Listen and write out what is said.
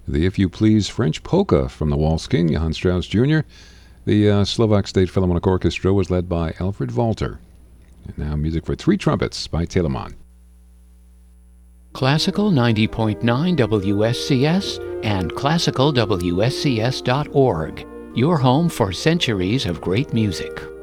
the If You Please French Polka from the Waltz King, Johann Strauss Jr. The Slovak State Philharmonic Orchestra was led by Alfred Walter. And now music for three trumpets by Telemann. Classical 90.9 WSCS and classicalwscs.org. Your home for centuries of great music.